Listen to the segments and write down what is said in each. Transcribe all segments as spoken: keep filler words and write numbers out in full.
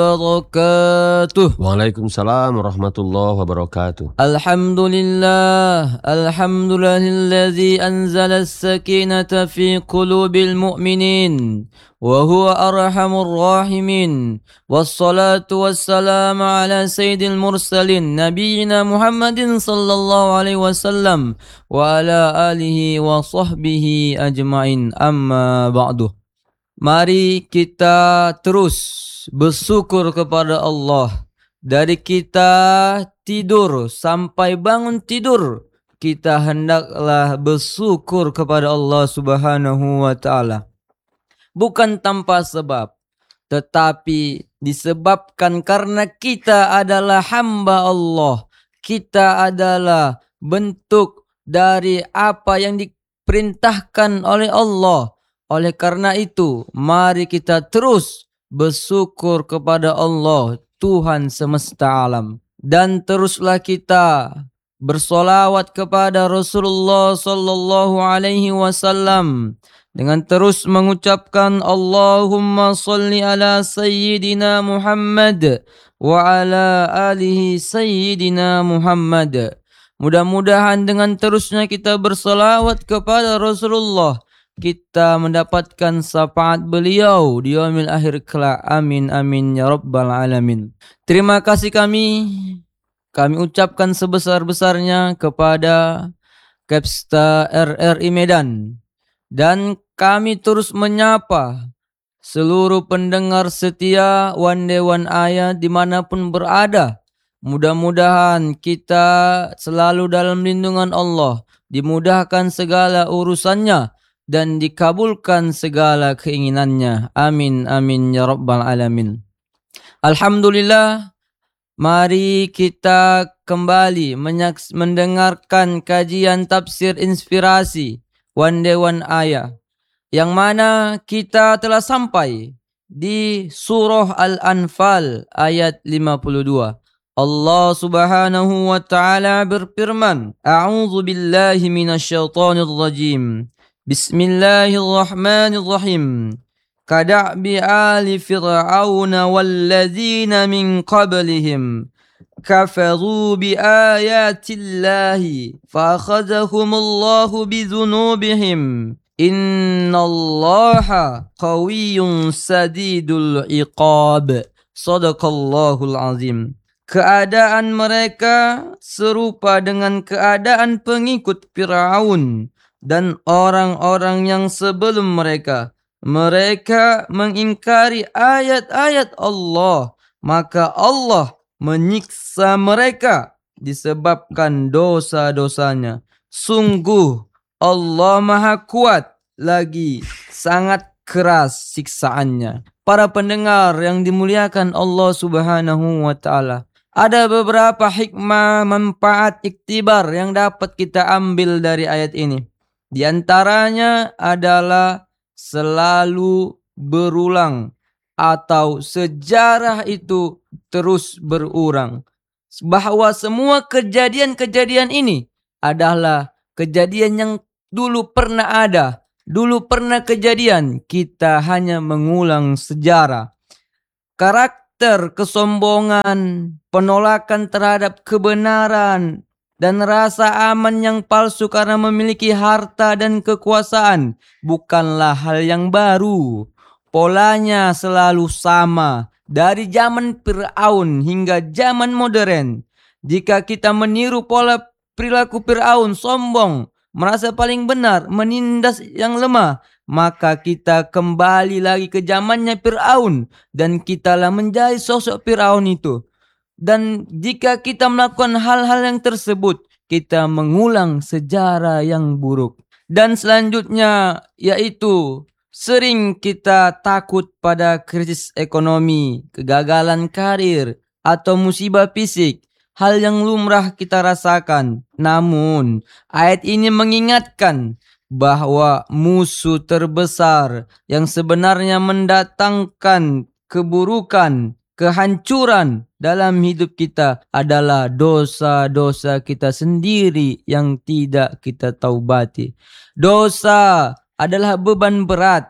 Wabarakatuh. Waalaikumsalam warahmatullahi wabarakatuh. Alhamdulillah, alhamdulillahilladzi anzala as-sakinata fi qulubil mu'minin wa huwa arhamur rahimin. Wassalatu wassalamu ala sayyidil mursalin nabiyyina Muhammadin sallallahu alaihi wasallam wa ala alihi wa sahbihi ajmain. Amma ba'du. Mari kita terus bersyukur kepada Allah. Dari kita tidur sampai bangun tidur, kita hendaklah bersyukur kepada Allah Subhanahu wa taala. Bukan tanpa sebab, tetapi disebabkan karena kita adalah hamba Allah. Kita adalah bentuk dari apa yang diperintahkan oleh Allah. Oleh karena itu, mari kita terus bersyukur kepada Allah, Tuhan semesta alam. Dan teruslah kita bersolawat kepada Rasulullah sallallahu alaihi wasallam dengan terus mengucapkan Allahumma salli ala sayyidina Muhammad wa ala alihi sayyidina Muhammad. Mudah-mudahan dengan terusnya kita bersolawat kepada Rasulullah, kita mendapatkan syafaat beliau di yaumil akhir kelak. Amin amin ya rabbal alamin. Terima kasih kami kami ucapkan sebesar-besarnya kepada Kepsta R R I Medan, dan kami terus menyapa seluruh pendengar setia One Day One Ayat dimanapun berada. Mudah-mudahan kita selalu dalam lindungan Allah, dimudahkan segala urusannya, dan dikabulkan segala keinginannya. Amin amin ya rabbal alamin. Alhamdulillah, mari kita kembali menyaks- mendengarkan kajian tafsir inspirasi One Day One Ayat, yang mana kita telah sampai di surah Al-Anfal ayat lima puluh dua. Allah Subhanahu wa taala berfirman, A'udzu billahi minasyaitonir rajim. Bismillahirrahmanirrahim. Kada'bi ali fir'auna walladzina min qablihim kafaru bi ayatillahi fa akhadhahumullahu bi dzunubihim. Innallaha qawiyyun sadidul iqab. Shadaqallahul azim. Keadaan mereka serupa dengan keadaan pengikut Firaun dan orang-orang yang sebelum mereka. Mereka mengingkari ayat-ayat Allah, maka Allah menyiksa mereka disebabkan dosa-dosanya. Sungguh Allah Maha Kuat, lagi sangat keras siksaannya. Para pendengar yang dimuliakan Allah Subhanahu wa taala, ada beberapa hikmah, manfaat, iktibar yang dapat kita ambil dari ayat ini. Di antaranya adalah selalu berulang atau sejarah itu terus berulang. Bahwa semua kejadian-kejadian ini adalah kejadian yang dulu pernah ada, dulu pernah kejadian. Kita hanya mengulang sejarah. Karakter kesombongan, penolakan terhadap kebenaran, dan rasa aman yang palsu karena memiliki harta dan kekuasaan bukanlah hal yang baru. Polanya selalu sama dari zaman Fir'aun hingga zaman modern. Jika kita meniru pola perilaku Fir'aun, sombong, merasa paling benar, menindas yang lemah, maka kita kembali lagi ke zamannya Fir'aun dan kitalah menjadi sosok Fir'aun itu. Dan jika kita melakukan hal-hal yang tersebut, kita mengulang sejarah yang buruk. Dan selanjutnya yaitu sering kita takut pada krisis ekonomi, kegagalan karir, atau musibah fisik. Hal yang lumrah kita rasakan. Namun ayat ini mengingatkan bahwa musuh terbesar yang sebenarnya mendatangkan keburukan, kehancuran dalam hidup kita adalah dosa-dosa kita sendiri yang tidak kita taubati. Dosa adalah beban berat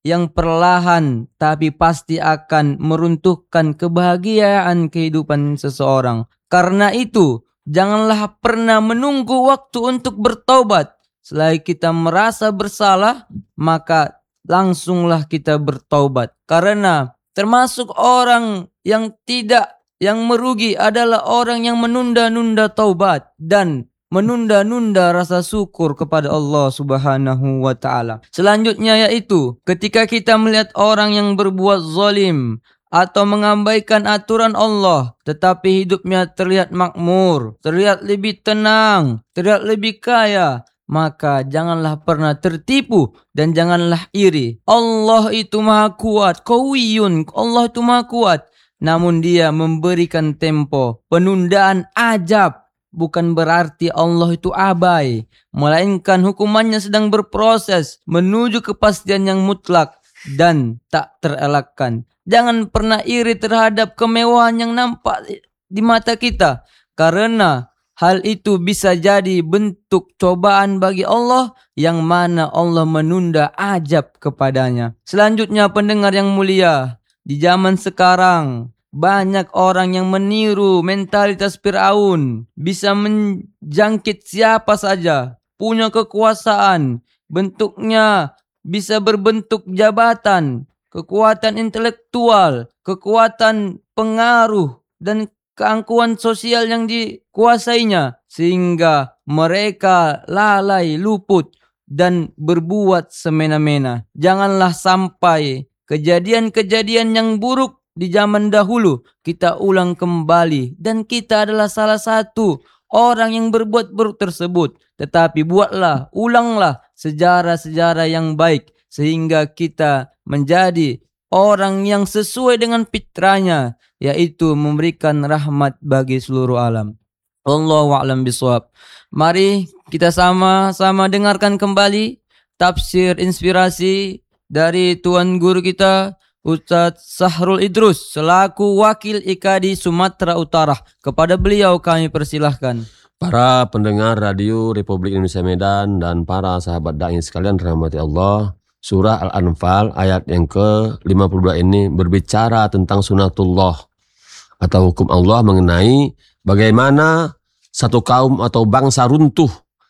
yang perlahan tapi pasti akan meruntuhkan kebahagiaan kehidupan seseorang. Karena itu, janganlah pernah menunggu waktu untuk bertaubat. Selagi kita merasa bersalah, maka langsunglah kita bertaubat. Karena termasuk orang yang tidak, yang merugi adalah orang yang menunda-nunda taubat dan menunda-nunda rasa syukur kepada Allah Subhanahu wa taala. Selanjutnya yaitu ketika kita melihat orang yang berbuat zalim atau mengabaikan aturan Allah tetapi hidupnya terlihat makmur, terlihat lebih tenang, terlihat lebih kaya, maka janganlah pernah tertipu dan janganlah iri. Allah itu maha kuat, Qawiyun, Allah itu maha kuat. Namun dia memberikan tempo, penundaan ajab. Bukan berarti Allah itu abai, melainkan hukumannya sedang berproses menuju kepastian yang mutlak dan tak terelakkan. Jangan pernah iri terhadap kemewahan yang nampak di mata kita, karena hal itu bisa jadi bentuk cobaan bagi Allah yang mana Allah menunda ajab kepadanya. Selanjutnya pendengar yang mulia, di zaman sekarang banyak orang yang meniru mentalitas Fir'aun, bisa menjangkit siapa saja, punya kekuasaan, bentuknya bisa berbentuk jabatan, kekuatan intelektual, kekuatan pengaruh, dan keangkuhan sosial yang dikuasainya, sehingga mereka lalai, luput, dan berbuat semena-mena. Janganlah sampai kejadian-kejadian yang buruk di zaman dahulu kita ulang kembali, dan kita adalah salah satu orang yang berbuat buruk tersebut. Tetapi buatlah, ulanglah sejarah-sejarah yang baik sehingga kita menjadi orang yang sesuai dengan fitrahnya, yaitu memberikan rahmat bagi seluruh alam. Wallahu a'lam bishawab. Mari kita sama-sama dengarkan kembali tafsir inspirasi dari Tuan Guru kita Ustadz Sahrul Idrus selaku Wakil I K A D I Sumatera Utara. Kepada beliau kami persilahkan. Para pendengar radio Republik Indonesia Medan dan para sahabat da'i sekalian rahmati Allah, surah Al-Anfal ayat yang ke lima puluh dua ini berbicara tentang sunatullah atau hukum Allah mengenai bagaimana satu kaum atau bangsa runtuh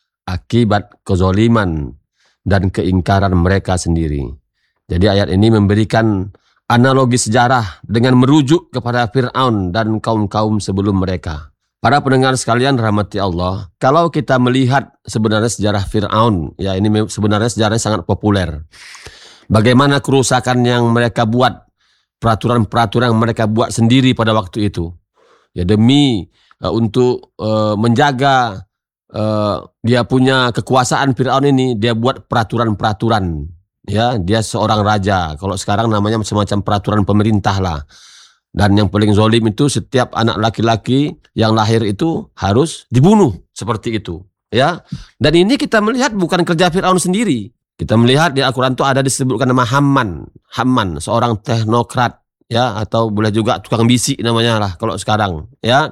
akibat kezoliman dan keingkaran mereka sendiri. Jadi ayat ini memberikan analogi sejarah dengan merujuk kepada Fir'aun dan kaum-kaum sebelum mereka. Para pendengar sekalian rahmati Allah, kalau kita melihat sebenarnya sejarah Fir'aun, ya ini sebenarnya sejarahnya sangat populer. Bagaimana kerusakan yang mereka buat, peraturan-peraturan yang mereka buat sendiri pada waktu itu. Ya demi uh, untuk uh, menjaga uh, dia punya kekuasaan Fir'aun ini, dia buat peraturan-peraturan. Ya, dia seorang raja. Kalau sekarang namanya semacam peraturan pemerintah lah. Dan yang paling zolim itu setiap anak laki-laki yang lahir itu harus dibunuh seperti itu. Ya, dan ini kita melihat bukan kerja Fir'aun sendiri. Kita melihat di Al-Quran itu ada disebutkan nama Haman, Haman, seorang teknokrat, ya, atau boleh juga tukang bisi namanya lah kalau sekarang. Ya,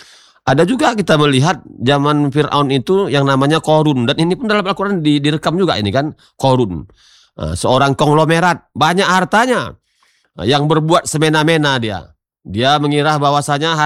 ada juga kita melihat zaman Fir'aun itu yang namanya Korun, dan ini pun dalam Al-Quran direkam juga ini kan Korun. Seorang konglomerat, banyak hartanya, yang berbuat semena-mena dia. Dia mengira bahwasanya